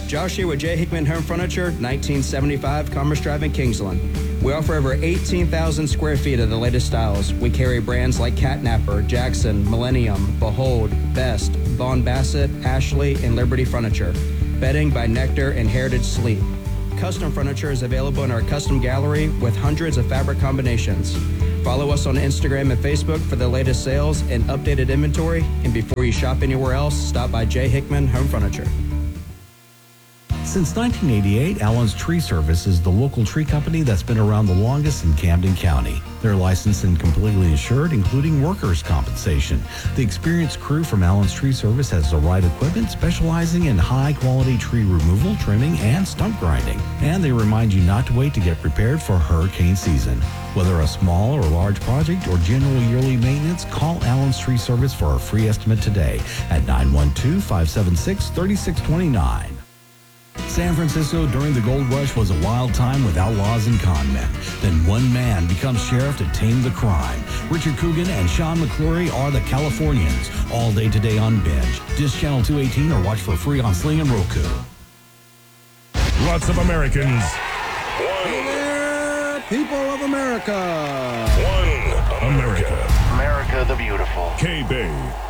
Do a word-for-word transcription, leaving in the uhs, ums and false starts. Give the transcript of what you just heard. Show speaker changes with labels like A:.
A: Josh here with J. Hickman Home Furniture, nineteen seventy-five Commerce Drive in Kingsland. We offer over eighteen thousand square feet of the latest styles. We carry brands like Catnapper, Jackson, Millennium, Behold, Best, Vaughn Bassett, Ashley, and Liberty Furniture. Bedding by Nectar and Heritage Sleep. Custom furniture is available in our custom gallery with hundreds of fabric combinations. Follow us on Instagram and Facebook for the latest sales and updated inventory. And before you shop anywhere else, stop by J. Hickman Home Furniture.
B: Since nineteen eighty-eight, Allen's Tree Service is the local tree company that's been around the longest in Camden County. They're licensed and completely insured, including workers' compensation. The experienced crew from Allen's Tree Service has the right equipment, specializing in high-quality tree removal, trimming, and stump grinding. And they remind you not to wait to get prepared for hurricane season. Whether a small or large project or general yearly maintenance, call Allen's Tree Service for a free estimate today at nine one two, five seven six, three six two nine. San Francisco during the gold rush was a wild time with outlaws and con men. Then one man becomes sheriff to tame the crime. Richard Coogan and Sean McClory are the Californians. All day today on Binge. Dish Channel two eighteen or watch for free on Sling and Roku.
C: Lots of Americans.
D: Hey there, people of America.
C: One America.
E: America the Beautiful.
C: K-Bay.